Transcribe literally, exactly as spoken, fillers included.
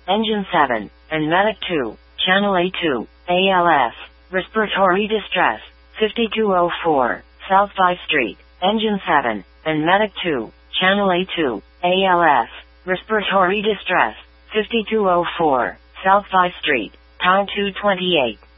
Engine seven, and Medic two, Channel A two, A L S, respiratory distress, fifty-two oh four, South five Street, Engine seven, and Medic two, Channel A two, A L S, respiratory distress, fifty-two oh four, South five Street, time two twenty-eight.